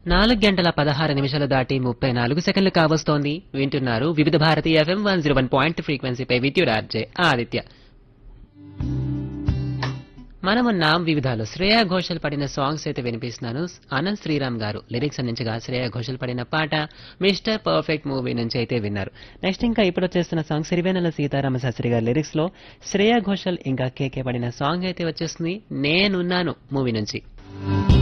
4 గంటల 16 నిమిషాలు దాటి 34 సెకండ్లు కావస్తోంది. వింటున్నారు వివిధ భారతి FM 101 ఫ్రీక్వెన్సీపై విద్యురార్జే ఆదిత్య. మనమున్నాం వివిధాలు. శ్రేయా ఘోషల్ పడిన సాంగ్స్ అయితే వినిపిస్తున్నాను. అనంత్ శ్రీరామ్ గారు లిరిక్స్ అందించగా శ్రేయా ఘోషల్ పడిన పాట మిస్టర్ పర్ఫెక్ట్ మూవీ నుంచి అయితే విన్నారు. నెక్స్ట్ ఇంకా ఇప్పుడు వచ్చేస్తున్న సాంగ్ సిరివేనెల సీతారామ శాస్త్రి గారి లిరిక్స్ లో శ్రేయా ఘోషల్ ఇంకా కేకే పడిన సాంగ్ అయితే వచ్చేస్తుంది నేనున్నాను మూవీ నుంచి.